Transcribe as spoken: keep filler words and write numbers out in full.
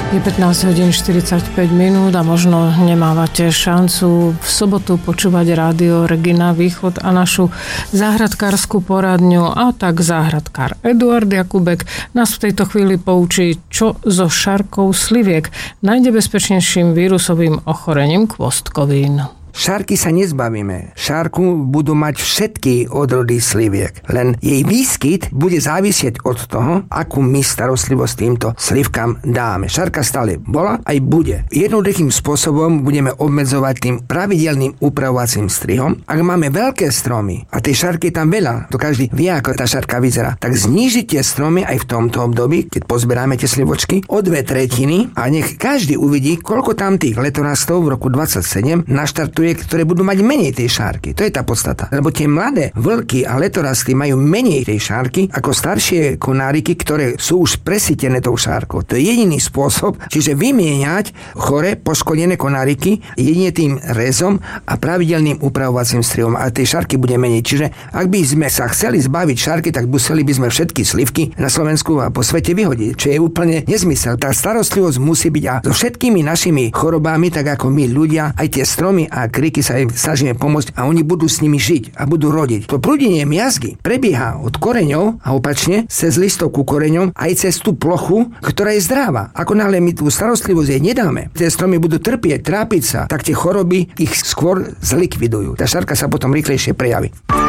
Je pätnásť hodín štyridsaťpäť minút a možno nemávate šancu v sobotu počúvať rádio Regina Východ a našu záhradkárskú poradňu. A tak záhradkár Eduard Jakubek nás v tejto chvíli poučí, čo so šarkou sliviek, najnebezpečnejším vírusovým ochorením kvostkovín. Šárky sa nezbavíme. Šárku budú mať všetky odrody sliviek. Len jej výskyt bude závisieť od toho, akú my starostlivosť týmto slivkám dáme. Šárka stále bola aj bude. Jednoduchým spôsobom budeme obmedzovať tým pravidelným upravovacím strihom. Ak máme veľké stromy a tej šárky je tam veľa, to každý vie, ako tá šárka vyzerá, tak znížite stromy aj v tomto období, keď pozberáme tie slivočky, o dve tretiny a nech každý uvidí, koľko tam tých letorastov v roku dvadsaťsedem naštartuje, ktoré budú mať menej tej šárky. To je tá podstata. Lebo tie mladé vlky a letorasty majú menej tej šárky ako staršie konáriky, ktoré sú už presýtené tou šárkou. To je jediný spôsob, čiže vymieňať chore, poškodené konáriky jedine tým rezom a pravidelným upravovacím strihom. A tej šárky bude menej. Čiže ak by sme sa chceli zbaviť šárky, tak museli by sme všetky slivky na Slovensku a po svete vyhodiť. Čo je úplne nezmysel. Tá starostlivosť musí byť a so všetkými našimi chorobami, tak ako my ľudia, aj tie stromy a kriky sa im snažíme pomôcť a oni budú s nimi žiť a budú rodiť. To prúdenie miazgy prebieha od koreňov a opačne cez listov ku koreňom aj cez tú plochu, ktorá je zdravá. Ako náhle my tú starostlivosť jej nedáme, tie stromy budú trpieť, trápiť sa, tak tie choroby ich skôr zlikvidujú. Tá šárka sa potom rýchlejšie prejaví.